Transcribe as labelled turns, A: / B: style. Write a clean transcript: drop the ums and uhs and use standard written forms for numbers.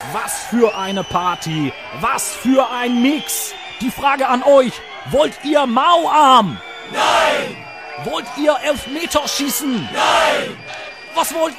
A: Was für eine Party! Was für ein Mix! Die Frage an euch, wollt ihr Mauarm?
B: Nein!
A: Wollt ihr Elfmeterschießen?
B: Nein!
A: Was wollt